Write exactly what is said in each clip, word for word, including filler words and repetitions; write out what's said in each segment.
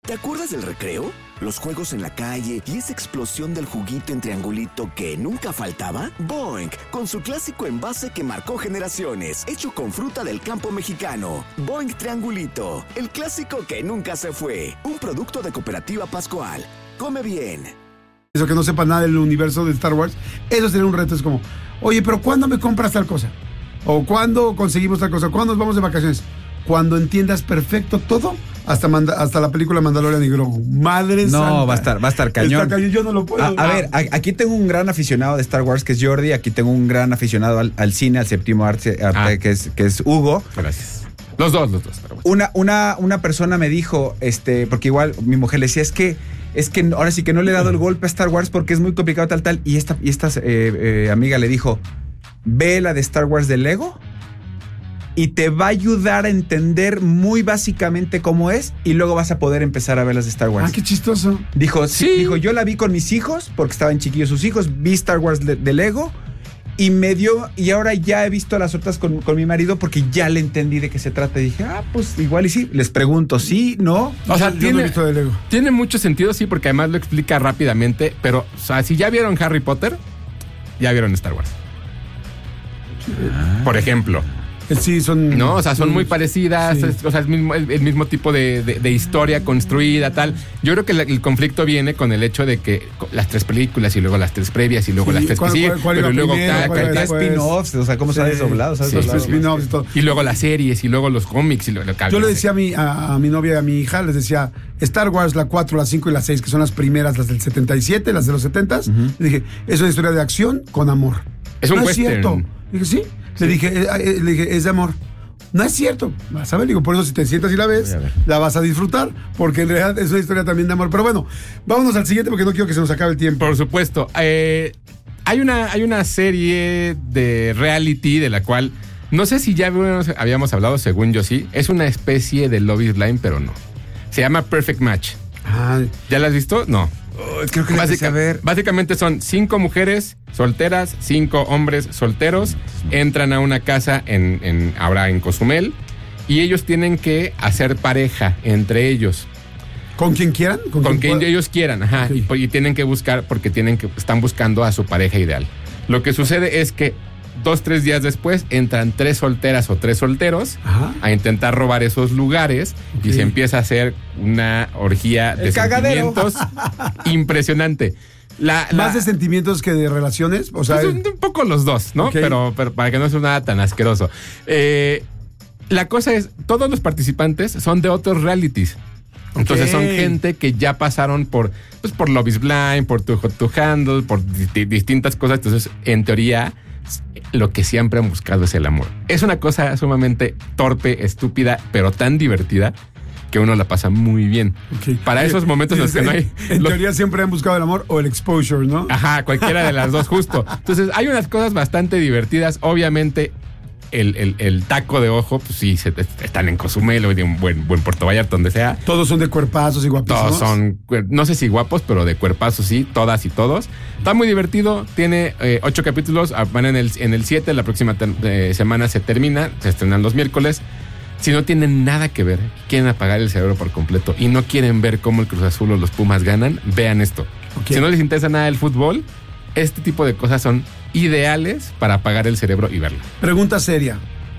¿Te acuerdas del recreo? Los juegos en la calle y esa explosión del juguito en triangulito que nunca faltaba. Boing, con su clásico envase que marcó generaciones, hecho con fruta del campo mexicano. Boing Triangulito, el clásico que nunca se fue. Un producto de Cooperativa Pascual. Come bien. Eso que no sepa nada del universo de Star Wars, eso sería un reto. Es como, oye, pero ¿cuándo me compras tal cosa? ¿O cuándo conseguimos tal cosa? ¿Cuándo nos vamos de vacaciones? Cuando entiendas perfecto todo, hasta manda, hasta la película Mandalorian y Grogu. Madre no, santa. No, va a estar, va a estar cañón. Está cañón, yo no lo puedo. A, a ver, a, aquí tengo un gran aficionado de Star Wars que es Jordi, aquí tengo un gran aficionado al, al cine, al séptimo arte, arte ah. que, es, que es Hugo. Gracias. Los dos, los dos. Pero bueno. Una, una, una persona me dijo, este, porque igual mi mujer le decía, es que es que ahora sí que no le he dado el golpe a Star Wars porque es muy complicado tal, tal. Y esta, y esta eh, eh, amiga le dijo, ve la de Star Wars de Lego y te va a ayudar a entender muy básicamente cómo es y luego vas a poder empezar a ver las de Star Wars. Ah, qué chistoso. Dijo, sí, sí. Dijo, yo la vi con mis hijos porque estaban chiquillos sus hijos, vi Star Wars de, de Lego y me dio, y ahora ya he visto las otras con, con mi marido porque ya le entendí de qué se trata. Y dije, ah, pues igual y sí. Les pregunto, ¿sí? ¿No? O sea, yo tiene, no he visto de Lego. Tiene mucho sentido, sí, porque además lo explica rápidamente, pero, o sea, si ya vieron Harry Potter, ya vieron Star Wars. Ah. Por ejemplo. Sí, son... No, o sea, son muy parecidas, sí. es, o sea, el mismo, el, el mismo tipo de, de, de historia construida, tal. Yo creo que la, el conflicto viene con el hecho de que las tres películas y luego las tres previas y luego sí, las tres que siguen, pero luego cada, cada spin-offs, o sea, cómo se han desdoblado, ¿sabes? Sí, sí, spin-offs y todo. Y luego las series y luego los cómics y luego... Yo le decía a mi, a, a mi novia y a mi hija, les decía, Star Wars, la cuatro, la cinco y la seis, que son las primeras, las del setenta y siete, las de los setentas, uh-huh. Le dije, es una historia de acción con amor. Es un no western. Es cierto. Le dije, sí. sí. Le dije, eh, le dije, es de amor. No es cierto, vas a ver, digo, por eso si te sientas y la ves, la vas a disfrutar, porque en realidad es una historia también de amor. Pero bueno, vámonos al siguiente porque no quiero que se nos acabe el tiempo. Por supuesto. Eh, hay, una, hay una serie de reality de la cual, no sé si ya habíamos hablado, según yo sí, es una especie de Love is Blind, pero no. Se llama Perfect Match. Ah. ¿Ya la has visto? No. Oh, creo que Básica, a ver. Básicamente son cinco mujeres solteras, cinco hombres solteros, entran a una casa en, en ahora en Cozumel y ellos tienen que hacer pareja entre ellos. ¿Con quien quieran? Con, con quien ellos quieran, ajá. Okay. Y, y tienen que buscar, porque tienen que, están buscando a su pareja ideal. Lo que sucede es que dos, tres días después entran tres solteras o tres solteros Ajá. a intentar robar esos lugares okay. y se empieza a hacer una orgía de sentimientos impresionante. La, la, ¿Más de sentimientos que de relaciones? O sea, pues un, un poco los dos, ¿no? Okay. Pero, pero para que no sea nada tan asqueroso. Eh, la cosa es, todos los participantes son de otros realities. Entonces okay. son gente que ya pasaron por, pues, por Love is Blind, por Too Hot to Handle, por di- distintas cosas. Entonces, en teoría, lo que siempre han buscado es el amor. Es una cosa sumamente torpe, estúpida, pero tan divertida que uno la pasa muy bien. Okay. Para esos momentos en los que no hay... En los... teoría siempre han buscado el amor o el exposure, ¿no? Ajá, cualquiera de las dos, justo. Entonces, hay unas cosas bastante divertidas. Obviamente, el, el, el taco de ojo, pues sí, se, están en Cozumel o en un buen, buen Puerto Vallarta, donde sea. Todos son de cuerpazos y guapísimos. Todos son, no sé si guapos, pero de cuerpazos sí, todas y todos. Está muy divertido, tiene eh, ocho capítulos, van en el en el siete, la próxima ter- eh, semana se termina, se estrenan los miércoles. Si no tienen nada que ver, quieren apagar el cerebro por completo y no quieren ver cómo el Cruz Azul o los Pumas ganan, vean esto. Okay. Si no les interesa nada el fútbol, este tipo de cosas son ideales para apagar el cerebro y verlo. Pregunta seria.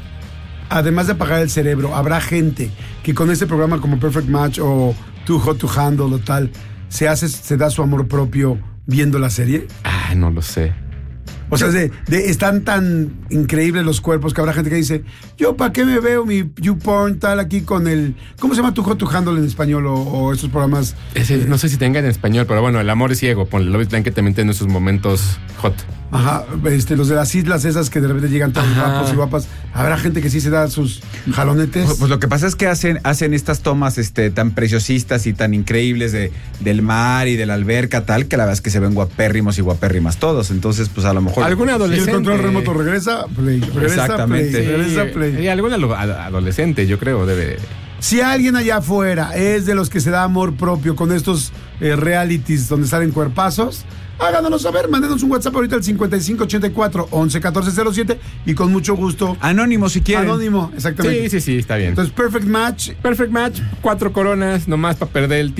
Además de apagar el cerebro, ¿habrá gente que con este programa como Perfect Match o Too Hot to Handle o tal, se hace, se da su amor propio viendo la serie? Ah, no lo sé. O sea, de, de, están tan increíbles los cuerpos que habrá gente que dice, yo ¿para qué me veo mi YouPorn tal aquí con el... ¿Cómo se llama Too Hot to Handle en español o, o estos programas? Ese, eh, no sé si tengan en español, pero bueno, el amor es ciego. Ponle Love is Blind, que también tiene sus momentos hot. Ajá, este, los de las islas esas que de repente llegan todos Ajá. guapos y guapas. Habrá gente que sí se da sus jalonetes. Pues, pues lo que pasa es que hacen, hacen estas tomas este, tan preciosistas y tan increíbles de, del mar y de la alberca, tal, que la verdad es que se ven guapérrimos y guapérrimas todos. Entonces, pues a lo mejor... ¿Algún adolescente? Si el control remoto regresa, play. Regresa, Exactamente. Play, regresa, play. Y algún adolescente, yo creo, debe... Si alguien allá afuera es de los que se da amor propio con estos eh, realities donde salen cuerpazos, háganos saber, mándenos un WhatsApp ahorita al cincuenta y cinco ochenta y cuatro once catorce cero siete y con mucho gusto. Anónimo si quieren. Anónimo, exactamente. Sí, sí, sí, está bien. Entonces, Perfect Match. Perfect Match, cuatro coronas, nomás para perder el tiempo.